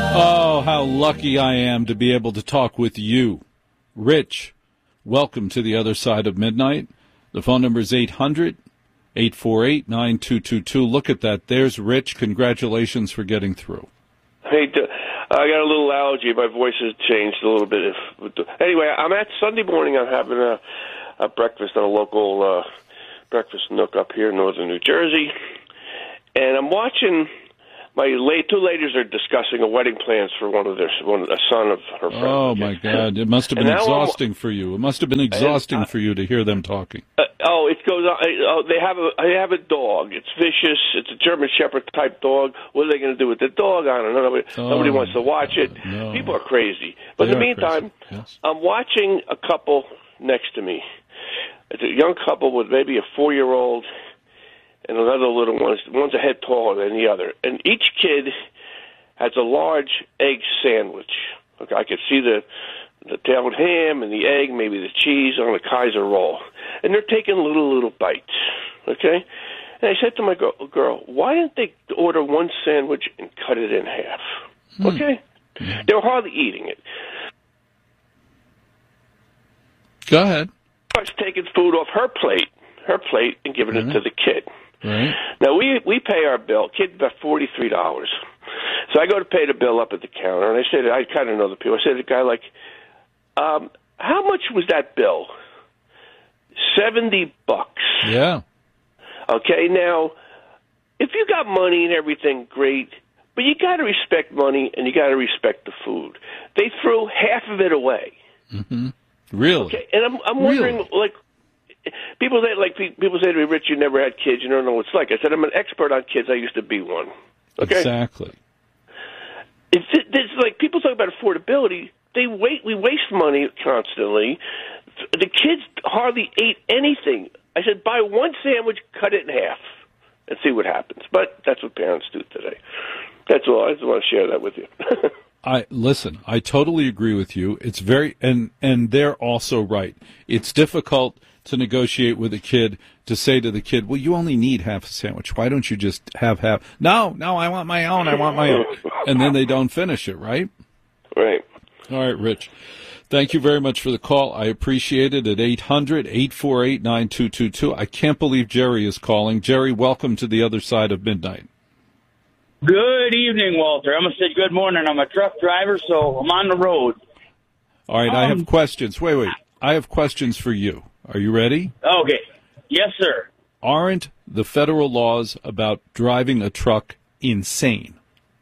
Oh, how lucky I am to be able to talk with you. Rich, welcome to the other side of midnight. The phone number is 800-848-9222. Look at that. There's Rich. Congratulations for getting through. Hey, I got a little allergy. My voice has changed a little bit. Anyway, I'm at Sunday morning. I'm having a breakfast at a local breakfast nook up here in northern New Jersey. And I'm watching my two ladies are discussing a wedding plans for a son of her friend. Oh, my God. It must have been exhausting for you. It must have been exhausting for you to hear them talking. It goes on. They have a dog. It's vicious. It's a German Shepherd type dog. What are they going to do with the dog? I don't know. Nobody wants to watch it. No. People are crazy. But in the meantime, yes. I'm watching a couple next to me. It's a young couple with maybe a 4-year-old and another little one. One's a head taller than the other. And each kid has a large egg sandwich. Okay, I could see the tailed ham and the egg, maybe the cheese on a Kaiser roll. And they're taking little bites, okay? And I said to my girl, why didn't they order one sandwich and cut it in half? Okay? They were hardly eating it. Go ahead. I was taking food off her plate, and giving it to the kid. Right. Now, we pay our bill. Kid, about $43. So I go to pay the bill up at the counter, and I said, I kind of know the people. I said to the guy, like, how much was that bill? $70. Yeah. Okay, now, if you got money and everything, great, but you got to respect money and you got to respect the food. They threw half of it away. Mm-hmm. Really? Okay, and I'm wondering, like, people say to me, Rich, you never had kids, you don't know what it's like. I said, I'm an expert on kids. I used to be one. Okay? Exactly. It's like people talk about affordability. We waste money constantly. The kids hardly ate anything. I said, buy one sandwich, cut it in half, and see what happens. But that's what parents do today. That's all. I just want to share that with you. I totally agree with you. It's very, and they're also right. It's difficult to negotiate with a kid to say to the kid, well, you only need half a sandwich. Why don't you just have half? No, I want my own. And then they don't finish it, right? Right. All right, Rich. Thank you very much for the call. I appreciate it at 800-848-9222. I can't believe Jerry is calling. Jerry, welcome to the other side of midnight. Good evening, Walter. I'm going to say good morning. I'm a truck driver, so I'm on the road. All right, I have questions. Wait. I have questions for you. Are you ready? Okay. Yes, sir. Aren't the federal laws about driving a truck insane?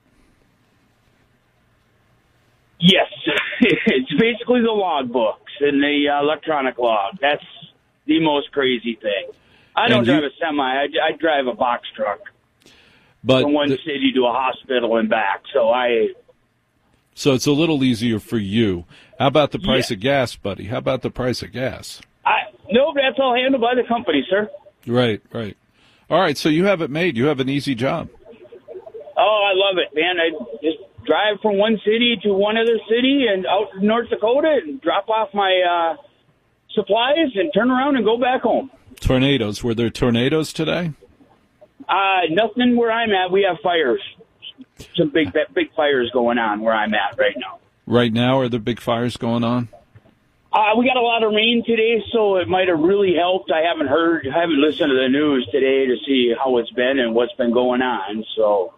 Yes. It's basically the log books and the electronic log. That's the most crazy thing. I don't drive a semi. I drive a box truck. But from one city to a hospital and back. So it's a little easier for you. How about the price of gas, buddy? How about the price of gas? No, that's all handled by the company, sir. Right. All right, so you have it made. You have an easy job. Oh, I love it, man. I just drive from one city to one other city and out to North Dakota and drop off my supplies and turn around and go back home. Tornadoes. Were there tornadoes today? Nothing where I'm at. We have fires. Some big fires going on where I'm at right now. Right now, are there big fires going on? We got a lot of rain today, so it might have really helped. I haven't listened to the news today to see how it's been and what's been going on. So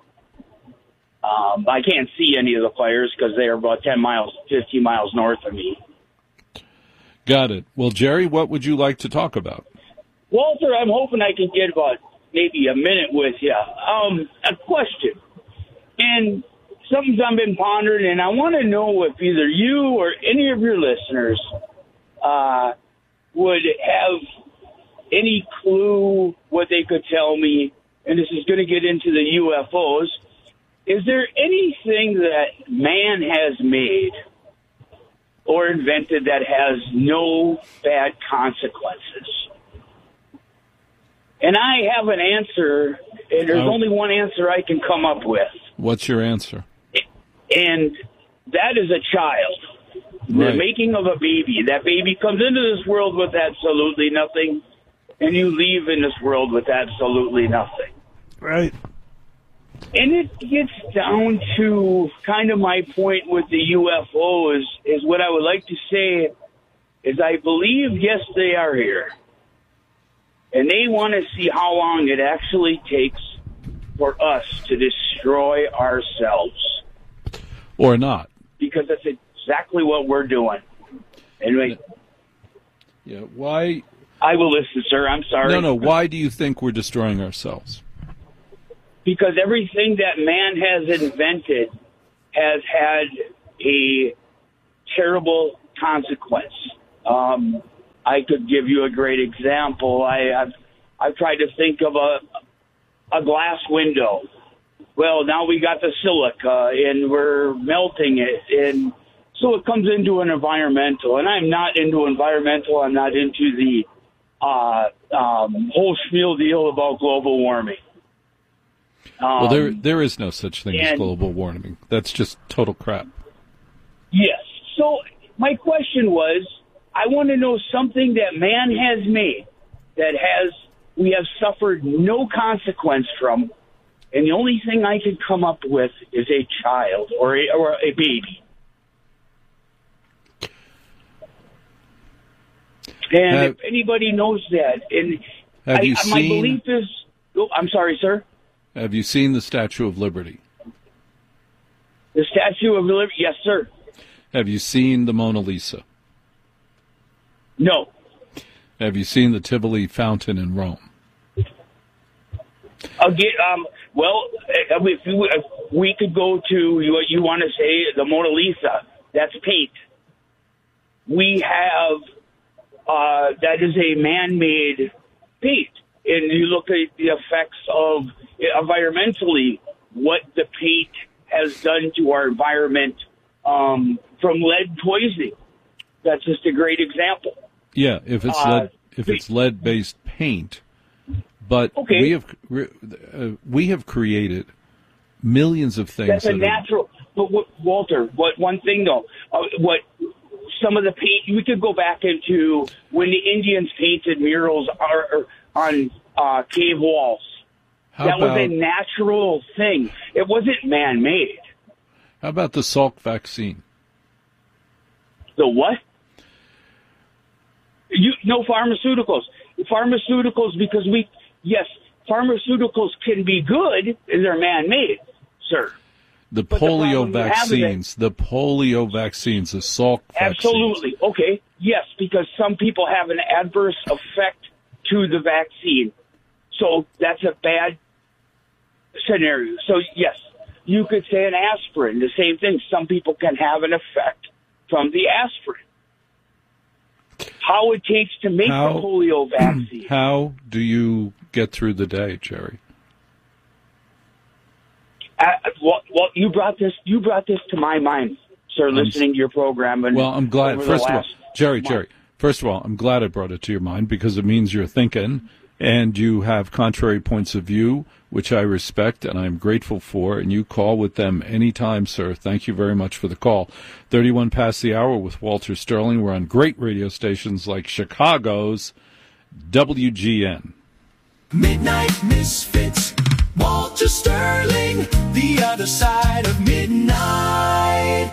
I can't see any of the fires because they are about 10 miles, 15 miles north of me. Got it. Well, Jerry, what would you like to talk about? Walter, I'm hoping I can get about maybe a minute with you. A question. And something I've been pondering, and I want to know if either you or any of your listeners would have any clue what they could tell me, and this is going to get into the UFOs. Is there anything that man has made or invented that has no bad consequences? And I have an answer, and there's only one answer I can come up with. What's your answer? And that is a child. Right. The making of a baby. That baby comes into this world with absolutely nothing, and you leave in this world with absolutely nothing. Right. And it gets down to kind of my point with the UFOs is what I would like to say is I believe, yes, they are here. And they want to see how long it actually takes for us to destroy ourselves. Or not. Because that's exactly what we're doing. Anyway. Yeah, why? I will listen, sir. I'm sorry. No. Why do you think we're destroying ourselves? Because everything that man has invented has had a terrible consequence. I could give you a great example. I've tried to think of a glass window. Well, now we got the silica, and we're melting it, and so it comes into an environmental. And I'm not into environmental. I'm not into the whole spiel deal about global warming. Well, there is no such thing as global warming. That's just total crap. Yes. So my question was, I want to know something that man has made that we have suffered no consequence from, and the only thing I can come up with is a child or a baby. And if anybody knows that, and my belief is, I'm sorry, sir. Have you seen the Statue of Liberty? The Statue of Liberty, yes, sir. Have you seen the Mona Lisa? No. Have you seen the Tivoli fountain in Rome? Again, well, if we could go to what you want to say, the Mona Lisa. That's paint. We have that is a man-made paint, and you look at the effects of environmentally what the paint has done to our environment from lead poisoning. That's just a great example. Yeah, if it's lead-based paint, but okay. we have created millions of things. That's a natural. But Walter, one thing though, what some of the paint we could go back into when the Indians painted murals on cave walls. That was a natural thing. It wasn't man-made. How about the Salk vaccine? The what? No pharmaceuticals. Pharmaceuticals, because pharmaceuticals can be good and they're man-made, sir. The polio vaccines, the Salk vaccines. Absolutely. Okay. Yes, because some people have an adverse effect to the vaccine. So that's a bad scenario. So, yes, you could say an aspirin, the same thing. Some people can have an effect from the aspirin. How it takes to make the polio vaccine. How do you get through the day, Jerry? Well, you brought this to my mind, sir, listening to your program. And well, I'm glad. First of all, Jerry, first of all, I'm glad I brought it to your mind because it means you're thinking and you have contrary points of view, which I respect and I'm grateful for, and you call with them anytime, sir. Thank you very much for the call. 31 past the hour with Walter Sterling. We're on great radio stations like Chicago's WGN. Midnight Misfits, Walter Sterling, the other side of midnight.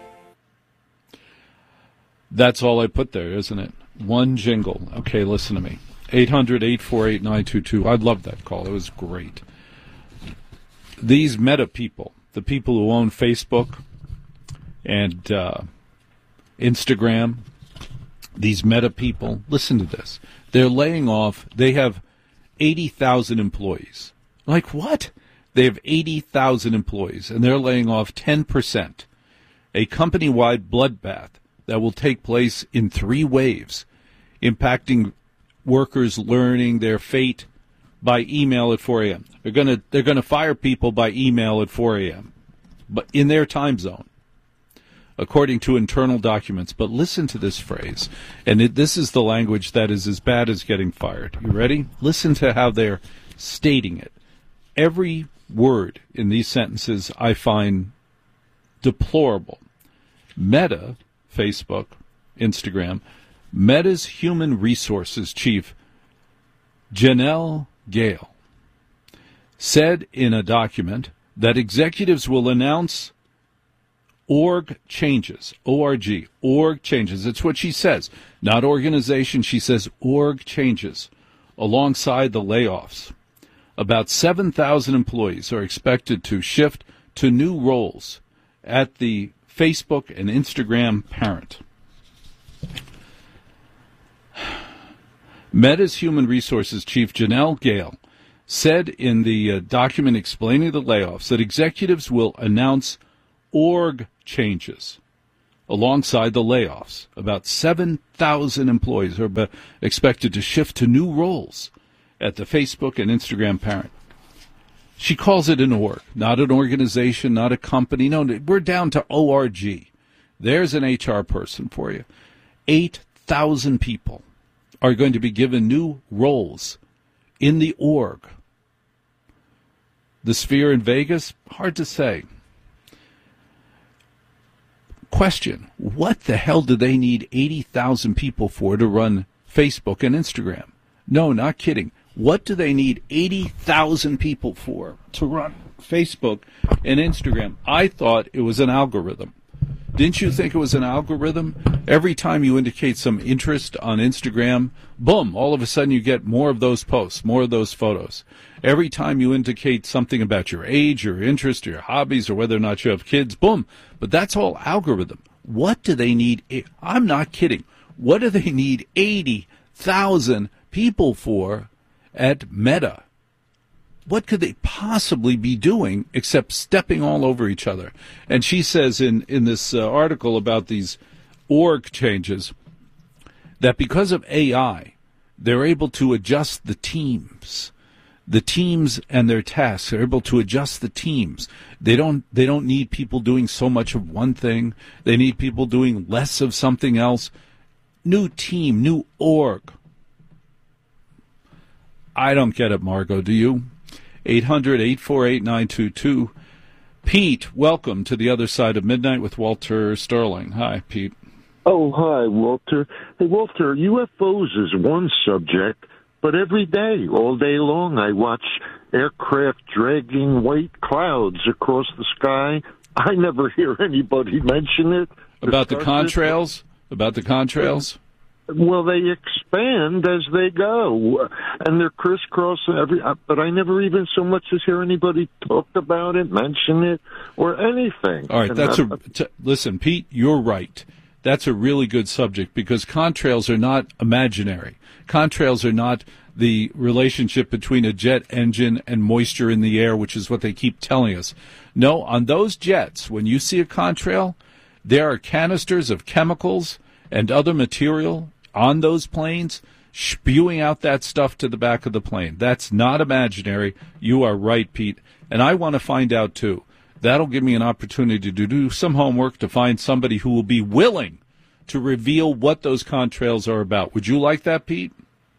That's all I put there, isn't it? One jingle. Okay, listen to me. 800-848-922. I love that call. It was great. These Meta people, the people who own Facebook and Instagram, these Meta people, listen to this. They're laying off. They have 80,000 employees. Like what? They have 80,000 employees, and they're laying off 10%. A company-wide bloodbath that will take place in 3 waves, impacting workers learning their fate by email at 4 a.m. They're gonna fire people by email at 4 a.m., but in their time zone, according to internal documents. But listen to this phrase, and this is the language that is as bad as getting fired. You ready? Listen to how they're stating it. Every word in these sentences I find deplorable. Meta, Facebook, Instagram, Meta's human resources chief, Janelle Gale, said in a document that executives will announce org changes, O-R-G, org changes. It's what she says, not organization. She says org changes alongside the layoffs. About 7,000 employees are expected to shift to new roles at the Facebook and Instagram parent. Meta's Human Resources Chief Janelle Gale said in the document explaining the layoffs that executives will announce org changes alongside the layoffs. About 7,000 employees are expected to shift to new roles at the Facebook and Instagram parent. She calls it an org, not an organization, not a company. No, we're down to ORG. There's an HR person for you. 8,000 people are going to be given new roles in the org. The Sphere in Vegas, hard to say. Question, what the hell do they need 80,000 people for to run Facebook and Instagram? No, not kidding. What do they need 80,000 people for to run Facebook and Instagram? I thought it was an algorithm. Didn't you think it was an algorithm? Every time you indicate some interest on Instagram, boom, all of a sudden you get more of those posts, more of those photos. Every time you indicate something about your age, your interest, your hobbies, or whether or not you have kids, boom. But that's all algorithm. What do they need? I'm not kidding. What do they need 80,000 people for at Meta? What could they possibly be doing except stepping all over each other? And she says in this article about these org changes that because of AI, they're able to adjust the teams and their tasks. They're able to adjust the teams. They don't need people doing so much of one thing. They need people doing less of something else. New team, new org. I don't get it, Margot. Do you? 800-848-922. Pete, welcome to the other side of midnight with Walter Sterling. Hi, Pete. Oh, hi, Walter. Hey, Walter, UFOs is one subject, but every day, all day long, I watch aircraft dragging white clouds across the sky. I never hear anybody mention it. About the contrails? About the contrails? Well, they expand as they go, and they're crisscrossing but I never even so much as hear anybody talk about it, mention it, or anything. All right, listen, Pete, you're right. That's a really good subject because contrails are not imaginary. Contrails are not the relationship between a jet engine and moisture in the air, which is what they keep telling us. No, on those jets, when you see a contrail, there are canisters of chemicals and other material on those planes spewing out that stuff to the back of the plane. That's not imaginary. You are right, Pete. And I want to find out, too. That'll give me an opportunity to do some homework to find somebody who will be willing to reveal what those contrails are about. Would you like that, Pete?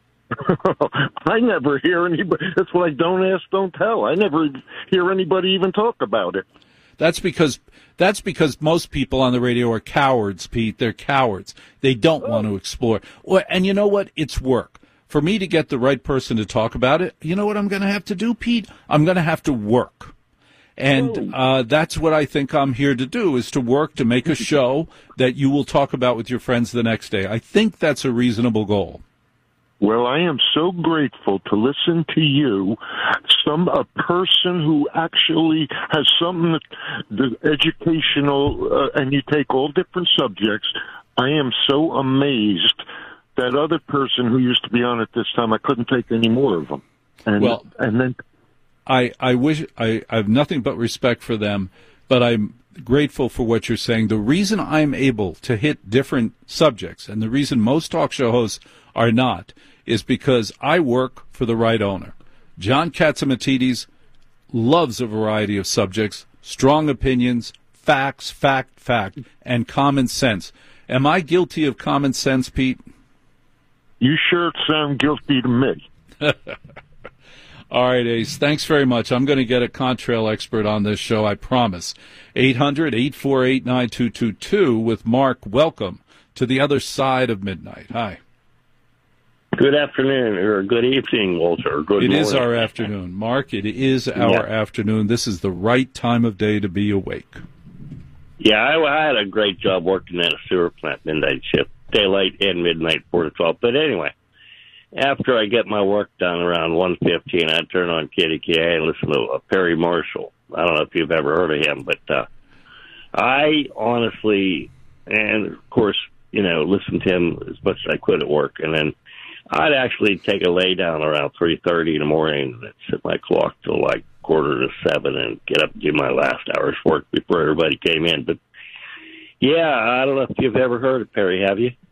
I never hear anybody. That's why don't ask, don't tell. I never hear anybody even talk about it. That's because most people on the radio are cowards, Pete. They're cowards. They don't want to explore. And you know what? It's work. For me to get the right person to talk about it, you know what I'm going to have to do, Pete? I'm going to have to work. And that's what I think I'm here to do, is to work to make a show that you will talk about with your friends the next day. I think that's a reasonable goal. Well, I am so grateful to listen to you, a person who actually has some educational, and you take all different subjects. I am so amazed. That other person who used to be on at this time, I couldn't take any more of them. And then I wish I have nothing but respect for them, but I'm grateful for what you're saying. The reason I'm able to hit different subjects, and the reason most talk show hosts are not, is because I work for the right owner. John Catsimatidis loves a variety of subjects, strong opinions, facts, fact, and common sense. Am I guilty of common sense, Pete? You sure sound guilty to me. All right, Ace, thanks very much. I'm going to get a contrail expert on this show, I promise. 800-848-9222 with Mark. Welcome to the other side of midnight. Hi. Good afternoon, or good evening, Walter. Or good morning. It is our afternoon. Mark, it is our afternoon. This is the right time of day to be awake. Yeah, I had a great job working at a sewer plant, midnight shift, daylight and midnight, 4 to 12. But anyway, after I get my work done around 1:15, I turn on KDKA and listen to Perry Marshall. I don't know if you've ever heard of him, but I honestly, and of course, listen to him as much as I could at work. And then I'd actually take a lay down around 3:30 in the morning and set my clock till like 6:45 and get up and do my last hour's work before everybody came in. But yeah, I don't know if you've ever heard of Perry, have you?